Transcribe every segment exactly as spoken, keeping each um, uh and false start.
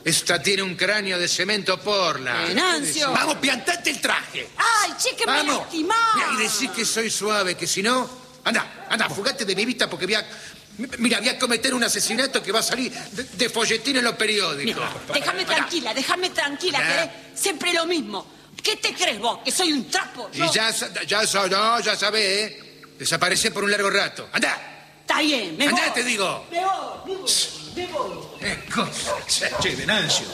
Esta tiene un cráneo de cemento porla. Venancio. Vamos, piantate el traje. Ay, che, que me Vamos. lastimás. Y decís que soy suave, que si no... Anda, anda, fugate de mi vista porque voy a... Mira, voy a cometer un asesinato que va a salir de, de folletín en los periódicos. Mira, déjame tranquila, déjame tranquila, Ah. querés siempre lo mismo. ¿Qué te crees vos? ¿Que soy un trapo? Y Yo- ya, sa- ya, so- no, ya sabés, ¿eh? Desaparecer por un largo rato. ¡Anda! Está bien, me Andá, voy. te digo. Me voy, me voy, me voy. Eh, cosa. Che, Venancio,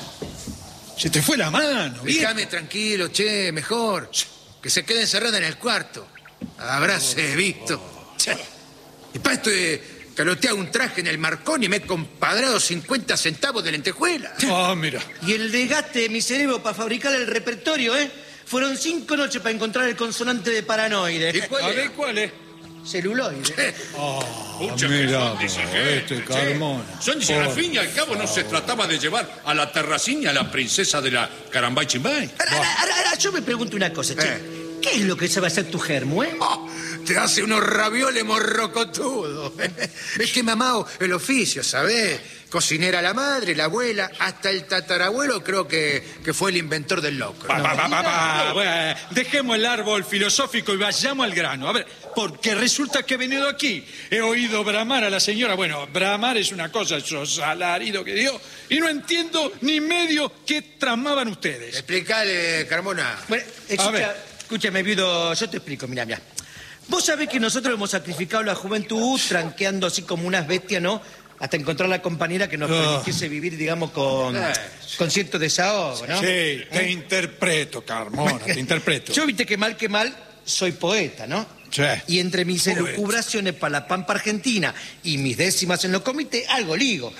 se te fue la mano, viejo. Déjame tranquilo, che, mejor. Que se quede encerrada en el cuarto. Habráse visto. Che. Y para esto de calotear un traje en el Marconi y me he compadrado cincuenta centavos de lentejuela. Ah, mira. Y el desgaste de mi cerebro para fabricar el repertorio, ¿eh? Fueron cinco noches para encontrar el consonante de paranoide. ¿Y cuál A es? ver, ¿cuál es? Celuloide. Ah, Mucha mira, razón, dice que, este che. Carmona. Son, dice, al fin y al cabo no se trataba de llevar a la terraciña a la princesa de la Carambay Chimbay. Ahora, ahora, ahora, ahora, yo me pregunto una cosa, che. Eh. ¿Qué es lo que sabe hacer tu germo, eh? Oh, te hace unos ravioles morrocotudos. Es que mamá, el oficio, ¿sabés? Cocinera la madre, la abuela, hasta el tatarabuelo creo que, que fue el inventor del locro. Pa, pa, pa, pa, pa. Bueno, dejemos el árbol filosófico y vayamos al grano. A ver, porque resulta que he venido aquí. He oído bramar a la señora. Bueno, bramar es una cosa, esos alaridos que dio. Y no entiendo ni medio qué tramaban ustedes. Explicale, Carmona. Bueno, A escucha, ver. escúchame, viudo, yo te explico, mira, mira. Vos sabés que nosotros hemos sacrificado la juventud tranqueando así como unas bestias, ¿no? Hasta encontrar la compañera que nos Ah. permitiese vivir, digamos, con, Eh, con cierto desahogo, ¿no? Sí, ¿Eh? te interpreto, Carmona, te interpreto. Yo, viste que mal que mal, soy poeta, ¿no? Sí. Y entre mis Poeta. elucubraciones para la Pampa Argentina y mis décimas en los comités, algo ligo.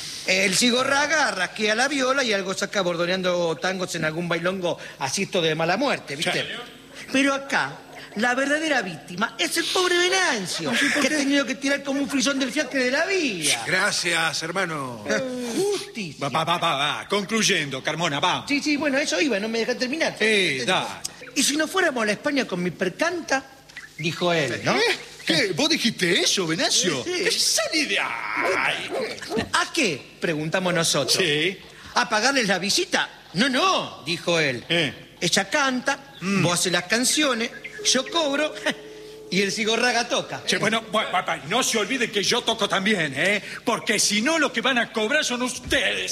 El cigorraga rasquea la viola y algo saca bordoneando tangos en algún bailongo asisto de mala muerte, ¿viste? Pero acá, la verdadera víctima es el pobre Venancio, que ha tenido que tirar como un frisón del fiacre de la vía. Gracias, hermano. Justicia. Va, va, va, va, va. Concluyendo, Carmona, va. Sí, sí, bueno, eso iba, no me deja terminar. Sí, da. Y si no fuéramos a la España con mi percanta, dijo él, ¿no? ¿Qué? ¿Vos dijiste eso, Venancio? Sí, sí. ¡Salí de ahí! ¿A qué? Preguntamos nosotros. Sí. ¿A pagarles la visita? No, no, dijo él. Eh. Ella canta, vos haces las canciones, yo cobro y el cigorraga toca. Che, bueno, bueno, va, va, no se olvide que yo toco también, ¿eh? Porque si no, lo que van a cobrar son ustedes.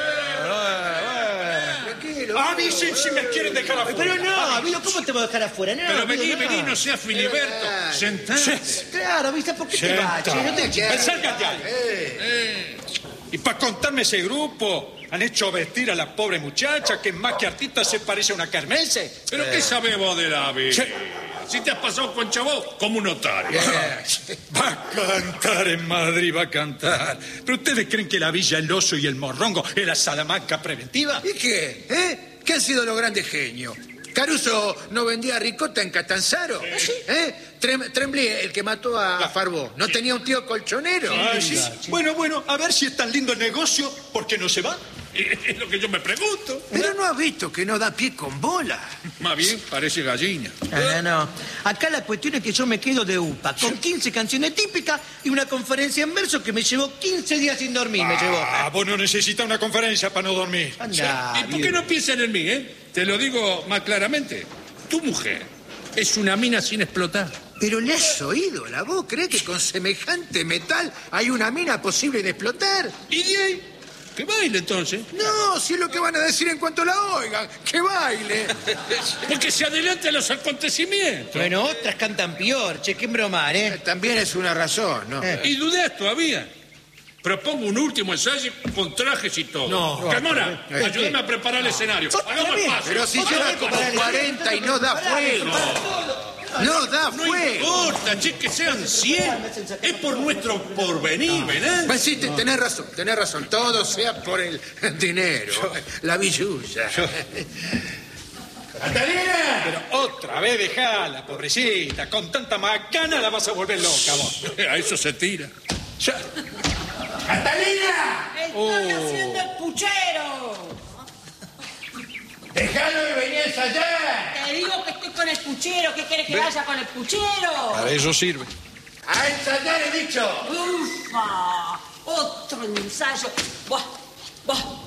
Tranquilo. A mí sí, si me quieren dejar afuera. Pero no, Vilo, ¿cómo te voy a dejar afuera? No, Pero Vilo, vení, no. vení, no seas Filiberto. Sentate. Claro, ¿viste? ¿Por qué te Senta. vas? che? No te Eh, Salgan de ahí. Eh. Y para contarme ese grupo, han hecho vestir a la pobre muchacha que más que artista se parece a una kermesse. ¿Pero qué sabés vos de la vida? Sí. Si te has pasado con Chabó como un notario. Va a cantar en Madrid, va a cantar. ¿Pero ustedes creen que la Villa El Oso y el Morrongo era Salamanca preventiva? ¿Y qué? ¿Eh? ¿Qué han sido los grandes genios? ¿Caruso no vendía ricota en Catanzaro? ¿Eh? Trem- Tremblay, el que mató a Farbó, ¿no tenía un tío colchonero? Ay, sí. Bueno, bueno, a ver si es tan lindo el negocio, ¿por qué no se va? Es lo que yo me pregunto. Pero no has visto que no da pie con bola. Más bien parece gallina. No, no. Acá la cuestión es que yo me quedo de upa, con quince canciones típicas y una conferencia en verso que me llevó quince días sin dormir, me llevó. Ah, vos no necesitas una conferencia para no dormir. Anda, ¿Y por qué no piensan en mí, eh? Te lo digo más claramente. Tu mujer es una mina sin explotar. Pero le has oído la voz. ¿Cree que con semejante metal hay una mina posible de explotar? ¿Y de ahí? Que baile entonces. No, si es lo que van a decir en cuanto la oigan. ¡Que baile! Porque se adelante a los acontecimientos. Bueno, otras cantan peor, che, qué bromar, ¿eh? También es una razón, ¿no? Eh. Y dudás todavía. Propongo un último ensayo con trajes y todo. No. Carmona, Eh, ayúdame a preparar el escenario. Hagamos el paso. Pero si lleva como cuarenta y no da fuego. No da No fuego. importa, che, que sean cien. Es por nuestro porvenir, ¿verdad? Pues sí, te- tenés razón, tenés razón. Todo sea por el dinero, la billulla. ¡Catalina! Pero otra vez dejala, pobrecita. Con tanta macana la vas a volver loca vos. A eso se tira. Ya. ¡Catalina! Estoy haciendo el puchero. ¡Déjalo que venía a ensayar! Te digo que estoy con el puchero. ¿Qué quieres que vaya con el puchero? Para eso sirve. ¡A ensayar, he dicho! Ufa, otro ensayo. Buah, buah.